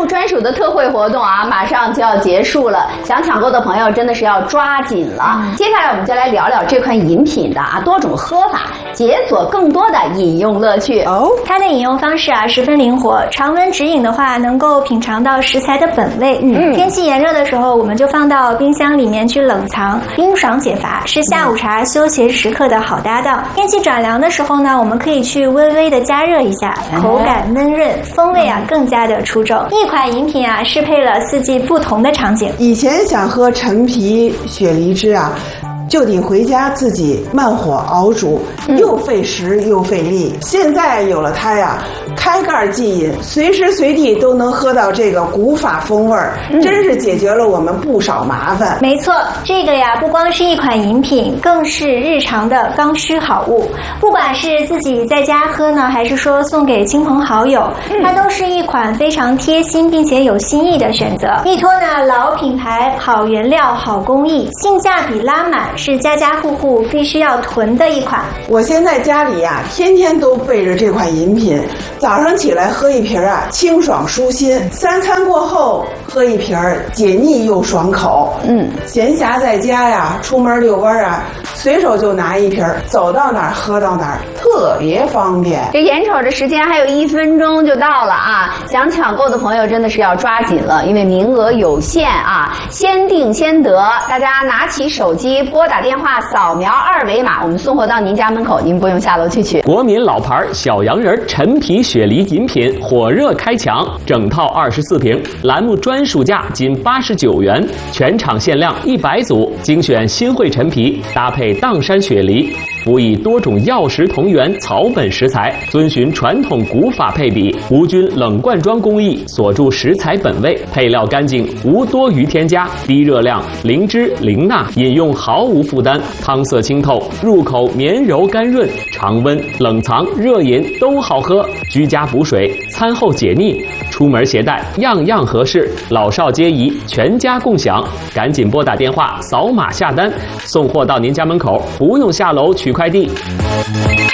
目专属的特惠活动啊，马上就要结束了，想抢购的朋友真的是要抓紧了。接下来我们就来聊聊这款饮品的多种喝法，解锁更多的饮用乐趣。 它的饮用方式十分灵活，常温直饮的话能够品尝到食材的本味。天气炎热的时候，我们就放到冰箱里面去冷藏，冰爽解乏，是下午茶休闲时刻的好搭档。天气转凉的时候呢，我们可以去微微的加热一下，口感嫩润，风味更加的出众。一款饮品适配了四季不同的场景。 以前想喝陈皮雪梨汁就得回家自己慢火熬煮，又费时又费力。现在有了它开盖即饮，随时随地都能喝到这个古法风味儿，真是解决了我们不少麻烦。 没错，这个不光是一款饮品，更是日常的刚需好物。不管是自己在家喝呢，还是说送给亲朋好友，它都是一款非常贴心并且有新意的选择。依托老品牌、好原料、好工艺，性价比拉满，是家家户户必须要囤的一款。 我现在家里天天都备着这款饮品，早上起来喝一瓶清爽舒心，三餐过后喝一瓶解腻又爽口。闲暇在家出门遛弯随手就拿一瓶，走到哪儿喝到哪儿，特别方便。 这眼瞅着时间还有1分钟就到了想抢购的朋友真的是要抓紧了，因为名额有限先订先得。大家拿起手机拨打电话，扫描2维码，我们送货到您家门口，您不用下楼去取。 国民老牌小洋人陈皮雪梨饮品火热开抢，整套24瓶，栏目专属价仅89元，全场限量100组，精选新会陈皮，搭配砀山雪梨，辅以多种药食同源草本食材，遵循传统古法配比，无菌冷灌装工艺，锁住食材本味，配料干净，无多余添加，低热量，零脂零钠，饮用毫无负担，汤色清透，入口绵柔甘润，常温、冷藏、热饮都好喝，居家补水，餐后解腻，出门携带样样合适，老少皆宜，全家共享。赶紧拨打电话，扫码下单，送货到您家门口，不用下楼取快递。